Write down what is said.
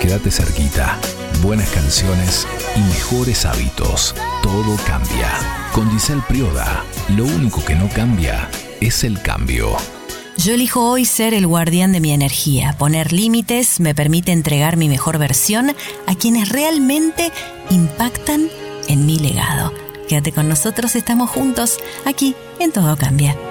Quédate cerquita. Buenas canciones y mejores hábitos. Todo cambia. Con Giselle Prioda, lo único que no cambia es el cambio. Yo elijo hoy ser el guardián de mi energía. Poner límites me permite entregar mi mejor versión a quienes realmente impactan en mi legado. Quédate con nosotros, estamos juntos aquí en Todo Cambia.